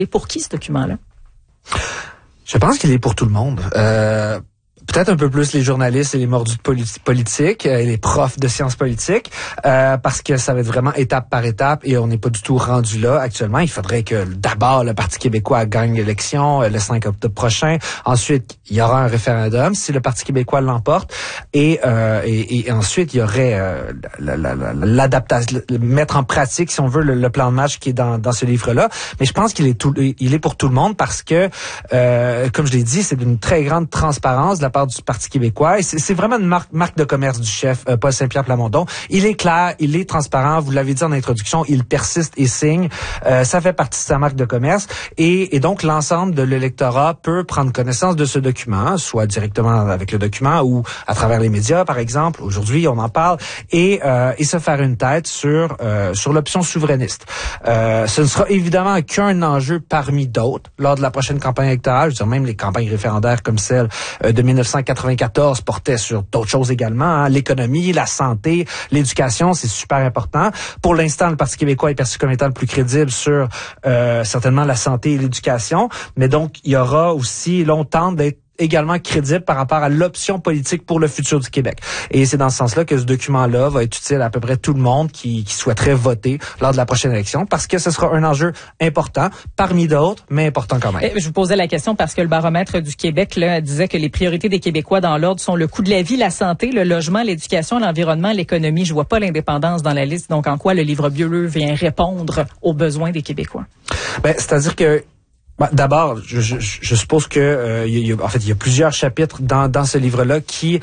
Et pour qui ce document-là? Je pense qu'il est pour tout le monde. Peut-être un peu plus les journalistes et les mordus de politique et les profs de sciences politiques, parce que ça va être vraiment étape par étape et on n'est pas du tout rendu là actuellement. Il faudrait que d'abord le Parti québécois gagne l'élection le 5 octobre prochain. Ensuite, il y aura un référendum si le Parti québécois l'emporte et ensuite il y aurait l'adaptation, mettre en pratique, si on veut, le plan de match qui est dans ce livre-là. Mais je pense qu'il est pour tout le monde parce que, comme je l'ai dit, c'est d'une très grande transparence de la part du Parti québécois. Et c'est vraiment une marque de commerce du chef Paul Saint-Pierre Plamondon. Il est clair, il est transparent. Vous l'avez dit en introduction, il persiste et signe. Ça fait partie de sa marque de commerce. Et donc, l'ensemble de l'électorat peut prendre connaissance de ce document, soit directement avec le document ou à travers les médias, par exemple. Aujourd'hui, on en parle. Et se faire une tête sur l'option souverainiste. Ce ne sera évidemment qu'un enjeu parmi d'autres lors de la prochaine campagne électorale. Je veux dire, même les campagnes référendaires comme celle de 1994 portait sur d'autres choses également, hein, l'économie, la santé, l'éducation, c'est super important. Pour l'instant, le Parti québécois est perçu comme étant le plus crédible sur certainement la santé et l'éducation, mais donc il y aura aussi longtemps d'être également crédible par rapport à l'option politique pour le futur du Québec. Et c'est dans ce sens-là que ce document-là va être utile à peu près tout le monde qui souhaiterait voter lors de la prochaine élection, parce que ce sera un enjeu important, parmi d'autres, mais important quand même. Je vous posais la question parce que le baromètre du Québec là, disait que les priorités des Québécois dans l'ordre sont le coût de la vie, la santé, le logement, l'éducation, l'environnement, l'économie. Je vois pas l'indépendance dans la liste. Donc, en quoi le livre bleu vient répondre aux besoins des Québécois? C'est-à-dire que d'abord, je suppose que il y a plusieurs chapitres dans ce livre-là qui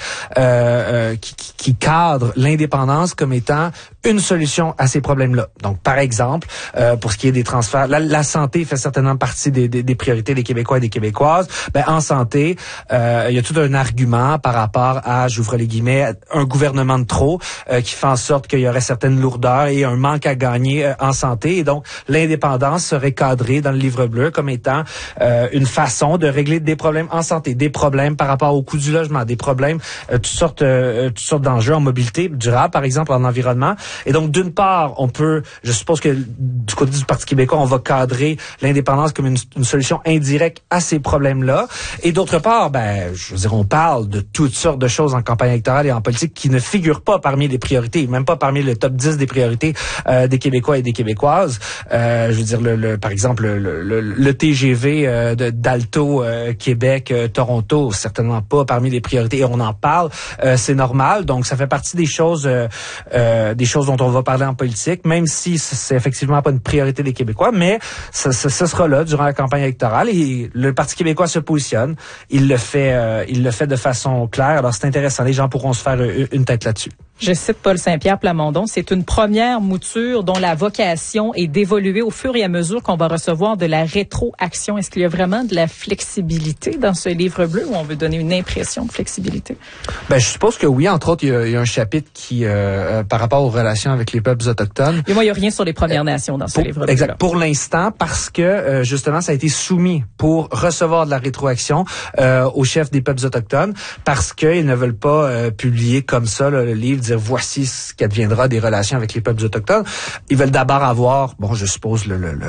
cadrent l'indépendance comme étant une solution à ces problèmes-là. Donc, par exemple, pour ce qui est des transferts, la santé fait certainement partie des priorités des Québécois et des Québécoises. En santé, il y a tout un argument par rapport à, j'ouvre les guillemets, un gouvernement de trop qui fait en sorte qu'il y aurait certaines lourdeurs et un manque à gagner en santé. Et donc, l'indépendance serait cadrée dans le livre bleu comme étant une façon de régler des problèmes en santé, des problèmes par rapport au coût du logement, des problèmes, toutes sortes d'enjeux en mobilité durable, par exemple, en environnement. Et donc, d'une part, je suppose que du côté du Parti québécois, on va cadrer l'indépendance comme une solution indirecte à ces problèmes-là. Et d'autre part, je veux dire, on parle de toutes sortes de choses en campagne électorale et en politique qui ne figurent pas parmi les priorités, même pas parmi le top 10 des priorités des Québécois et des Québécoises. Je veux dire, par exemple, le TGV d'Alto, Québec, Toronto, certainement pas parmi les priorités. Et on en parle, c'est normal. Donc, ça fait partie des choses dont on va parler en politique, même si c'est effectivement pas une priorité des Québécois, mais ce sera là durant la campagne électorale et le Parti québécois se positionne. Il le fait de façon claire. Alors, c'est intéressant. Les gens pourront se faire une tête là-dessus. Je cite Paul Saint-Pierre Plamondon, c'est une première mouture dont la vocation est d'évoluer au fur et à mesure qu'on va recevoir de la rétroaction. Est-ce qu'il y a vraiment de la flexibilité dans ce livre bleu ou on veut donner une impression de flexibilité? Je suppose que oui. Entre autres, il y a un chapitre qui, par rapport aux relations avec les peuples autochtones. Et moi, il n'y a rien sur les Premières Nations dans ce livre bleu. Exact. Pour l'instant, parce que, justement, ça a été soumis pour recevoir de la rétroaction aux chefs des peuples autochtones parce qu'ils ne veulent pas publier comme ça le livre, dire voici ce qu'adviendra des relations avec les peuples autochtones. Ils veulent d'abord avoir, je suppose,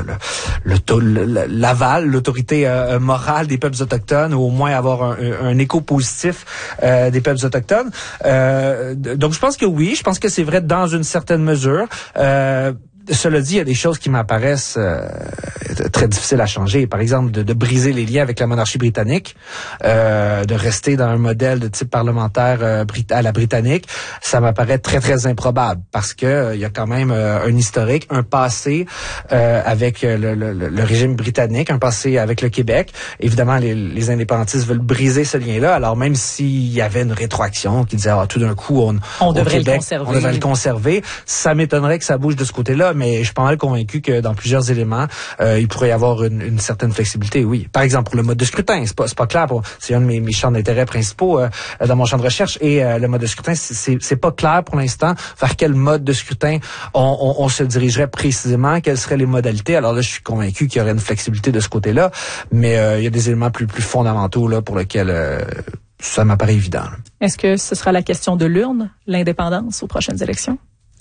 l'aval, l'autorité morale des peuples autochtones, ou au moins avoir un écho positif des peuples autochtones. Donc, je pense que oui, je pense que c'est vrai dans une certaine mesure. Cela dit, il y a des choses qui m'apparaissent très difficiles à changer. Par exemple, de briser les liens avec la monarchie britannique, de rester dans un modèle de type parlementaire à la britannique, ça m'apparaît très, très improbable parce que il y a quand même un historique, un passé avec le régime britannique, un passé avec le Québec. Évidemment, les indépendantistes veulent briser ce lien-là. Alors, même s'il y avait une rétroaction qui disait tout d'un coup, on devrait Québec, on devrait le conserver, ça m'étonnerait que ça bouge de ce côté-là. Mais je suis pas mal convaincu que dans plusieurs éléments, il pourrait y avoir une certaine flexibilité, oui. Par exemple, pour le mode de scrutin, c'est pas clair. C'est un de mes champs d'intérêt principaux dans mon champ de recherche. Et le mode de scrutin, c'est pas clair pour l'instant vers quel mode de scrutin on se dirigerait précisément, quelles seraient les modalités. Alors là, je suis convaincu qu'il y aurait une flexibilité de ce côté-là, mais il y a des éléments plus fondamentaux là pour lesquels ça m'apparaît évident. Est-ce que ce sera la question de l'urne, l'indépendance aux prochaines élections?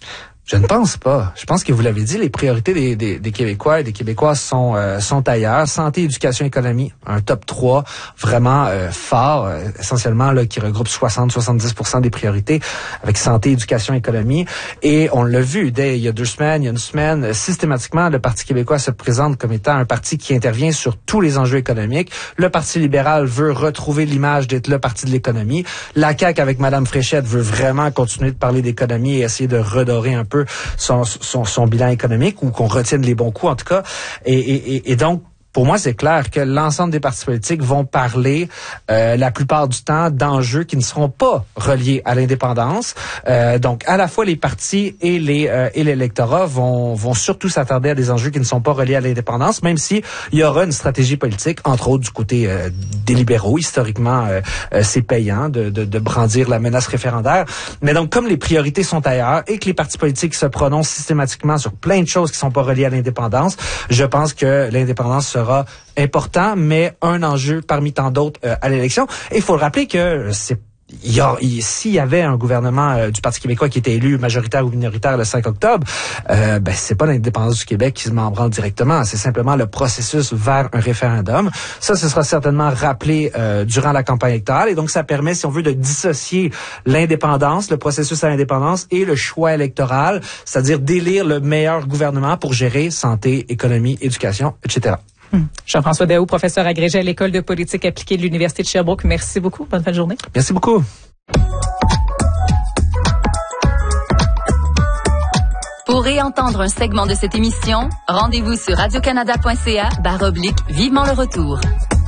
Je ne pense pas. Je pense que vous l'avez dit, les priorités des Québécois et des Québécoises sont ailleurs. Santé, éducation, économie, un top 3 vraiment fort, essentiellement là qui regroupe 60-70% des priorités avec santé, éducation, économie. Et on l'a vu dès il y a 2 semaines, il y a une semaine, systématiquement, le Parti québécois se présente comme étant un parti qui intervient sur tous les enjeux économiques. Le Parti libéral veut retrouver l'image d'être le parti de l'économie. La CAQ avec Mme Fréchette veut vraiment continuer de parler d'économie et essayer de redorer un peu son bilan économique ou qu'on retienne les bons coups en tout cas. Et donc, pour moi, c'est clair que l'ensemble des partis politiques vont parler la plupart du temps d'enjeux qui ne seront pas reliés à l'indépendance. Donc, à la fois les partis et l'électorat vont surtout s'attarder à des enjeux qui ne sont pas reliés à l'indépendance, même si il y aura une stratégie politique, entre autres du côté des libéraux. Historiquement, c'est payant de brandir la menace référendaire. Mais donc, comme les priorités sont ailleurs et que les partis politiques se prononcent systématiquement sur plein de choses qui sont pas reliées à l'indépendance, je pense que l'indépendance sera important, mais un enjeu parmi tant d'autres à l'élection. Et il faut le rappeler que s'il y avait un gouvernement du Parti québécois qui était élu majoritaire ou minoritaire le 5 octobre, c'est pas l'indépendance du Québec qui se met en branle directement, c'est simplement le processus vers un référendum. Ça, ce sera certainement rappelé durant la campagne électorale et donc ça permet, si on veut, de dissocier l'indépendance, le processus à l'indépendance et le choix électoral, c'est-à-dire d'élire le meilleur gouvernement pour gérer santé, économie, éducation, etc. Jean-François Daoust, professeur agrégé à l'École de politique appliquée de l'Université de Sherbrooke. Merci beaucoup. Bonne fin de journée. Merci beaucoup. Pour réentendre un segment de cette émission, rendez-vous sur radiocanada.ca/vivement le retour.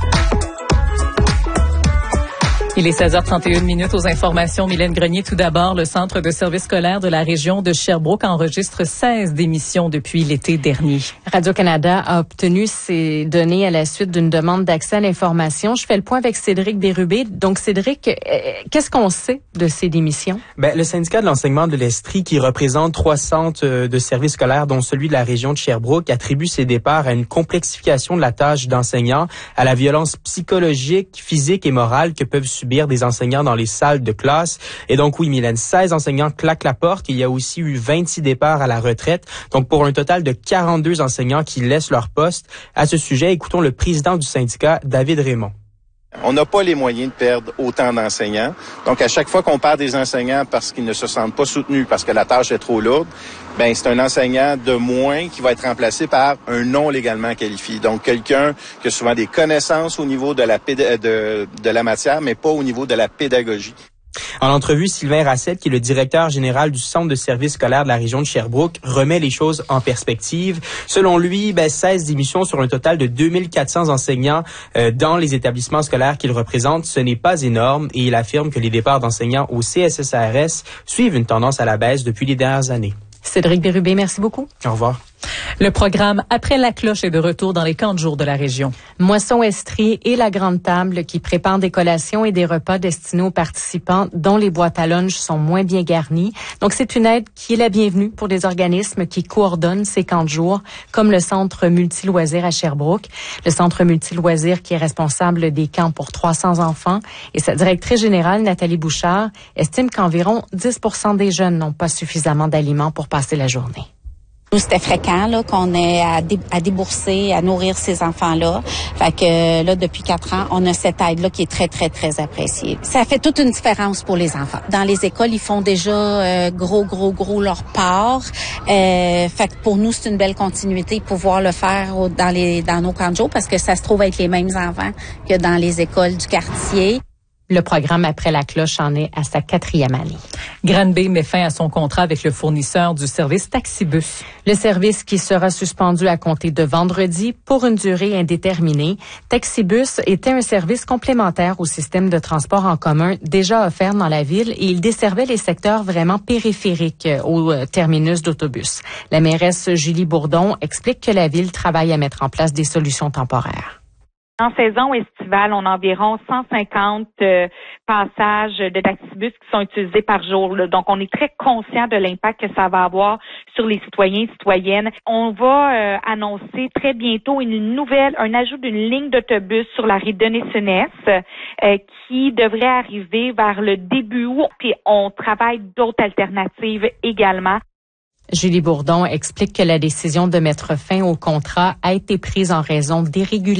Il est 16h31 aux informations. Mylène Grenier, tout d'abord, le Centre de services scolaires de la région de Sherbrooke enregistre 16 démissions depuis l'été dernier. Radio-Canada a obtenu ces données à la suite d'une demande d'accès à l'information. Je fais le point avec Cédric Bérubé. Donc, Cédric, qu'est-ce qu'on sait de ces démissions? Le syndicat de l'enseignement de l'Estrie, qui représente 3 centres de services scolaires, dont celui de la région de Sherbrooke, attribue ces départs à une complexification de la tâche d'enseignant, à la violence psychologique, physique et morale que peuvent subir des enseignants dans les salles de classe. Et donc, oui, Mylène, 16 enseignants claquent la porte. Il y a aussi eu 26 départs à la retraite. Donc, pour un total de 42 enseignants qui laissent leur poste. À ce sujet, écoutons le président du syndicat, David Raymond. On n'a pas les moyens de perdre autant d'enseignants. Donc, à chaque fois qu'on perd des enseignants parce qu'ils ne se sentent pas soutenus, parce que la tâche est trop lourde, c'est un enseignant de moins qui va être remplacé par un non légalement qualifié. Donc, quelqu'un qui a souvent des connaissances au niveau de la matière, mais pas au niveau de la pédagogie. En entrevue, Sylvain Rassette, qui est le directeur général du Centre de services scolaires de la région de Sherbrooke, remet les choses en perspective. Selon lui, 16 démissions sur un total de 2400 enseignants dans les établissements scolaires qu'il représente, ce n'est pas énorme et il affirme que les départs d'enseignants au CSSARS suivent une tendance à la baisse depuis les dernières années. Cédric Bérubé, merci beaucoup. Au revoir. Le programme Après la cloche est de retour dans les camps de jour de la région. Moisson Estrie et la Grande Table qui préparent des collations et des repas destinés aux participants dont les boîtes à lunch sont moins bien garnies. Donc, c'est une aide qui est la bienvenue pour des organismes qui coordonnent ces camps de jour, comme le Centre multi-loisirs à Sherbrooke. Le Centre multi-loisirs qui est responsable des camps pour 300 enfants. Et sa directrice générale, Nathalie Bouchard, estime qu'environ 10% des jeunes n'ont pas suffisamment d'aliments pour passer la journée. Nous, c'était fréquent là qu'on ait à débourser, à nourrir ces enfants-là. Fait que là, depuis 4 ans, on a cette aide-là qui est très, très, très appréciée. Ça fait toute une différence pour les enfants. Dans les écoles, ils font déjà gros leur part. Fait que pour nous, c'est une belle continuité de pouvoir le faire dans nos camps de jour parce que ça se trouve être les mêmes enfants que dans les écoles du quartier. Le programme Après la cloche en est à sa 4e année. Granby met fin à son contrat avec le fournisseur du service Taxibus. Le service qui sera suspendu à compter de vendredi pour une durée indéterminée. Taxibus était un service complémentaire au système de transport en commun déjà offert dans la ville et il desservait les secteurs vraiment périphériques au terminus d'autobus. La mairesse Julie Bourdon explique que la ville travaille à mettre en place des solutions temporaires. En saison estivale, on a environ 150 passages de taxibus qui sont utilisés par jour. Là. Donc, on est très conscient de l'impact que ça va avoir sur les citoyens et citoyennes. On va annoncer très bientôt un ajout d'une ligne d'autobus sur la rue Denis-Sénès qui devrait arriver vers le début août. Puis, on travaille d'autres alternatives également. Julie Bourdon explique que la décision de mettre fin au contrat a été prise en raison d'irrégularités